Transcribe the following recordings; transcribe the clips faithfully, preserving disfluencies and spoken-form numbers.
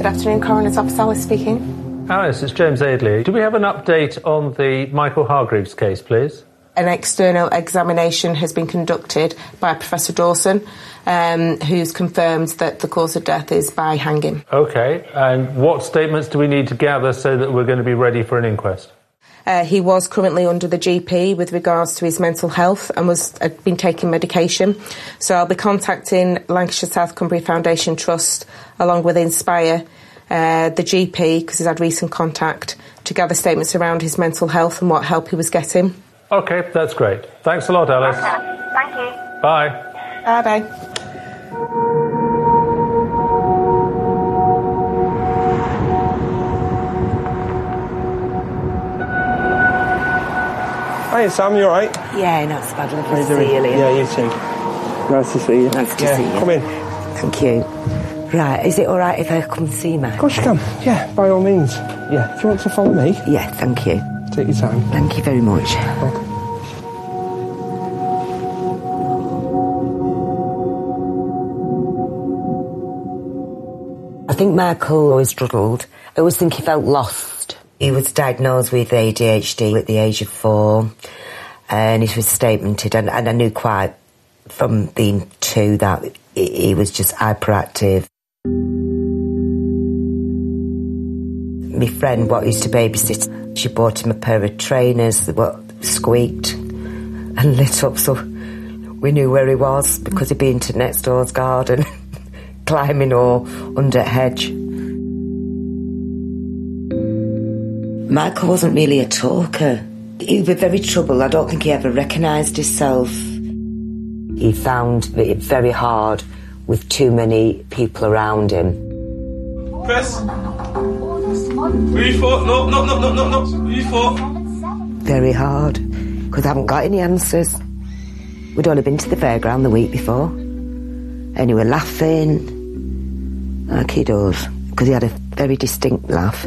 Good afternoon, Coroner's Office, Alice speaking. Alice, it's James Aidley. Do we have an update on the Michael Hargreaves case, please? An external examination has been conducted by Professor Dawson, um, who's confirmed that the cause of death is by hanging. OK, and what statements do we need to gather so that we're going to be ready for an inquest? Uh, he was currently under the G P with regards to his mental health and was had been taking medication. So I'll be contacting Lancashire South Cumbria Foundation Trust along with Inspire, uh, the G P, because he's had recent contact, to gather statements around his mental health and what help he was getting. OK, that's great. Thanks a lot, Alice. Okay. Thank you. Bye. Bye-bye. Hi Sam, you alright? Yeah, not so bad. Lovely How you to doing? see you, Liam. Yeah, you too. Nice to see you. Nice to yeah, see you. Come in. Thank you. Right, is it alright if I come see Mark? Of course you can. Yeah, by all means. Yeah, if you want to follow me. Yeah, thank you. Take your time. Thank you very much. Okay. I think Michael always struggled. I always think he felt lost. He was diagnosed with A D H D at the age of four, and he was statemented, and, and I knew quite from being two that he, he was just hyperactive. My friend, what used to babysit, she bought him a pair of trainers that what squeaked and lit up, so we knew where he was because he'd been to next door's garden, climbing or under a hedge. Michael wasn't really a talker. He was very troubled. I don't think he ever recognised himself. He found it very hard with too many people around him. Chris? Who you for? No, no, no, no, no, no. Who you for? Very hard, because I haven't got any answers. We'd only been to the fairground the week before, and he were laughing like he does, because he had a very distinct laugh.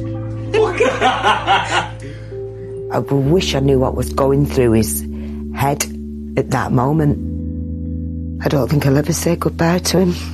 I wish I knew what was going through his head at that moment. I don't think I'll ever say goodbye to him.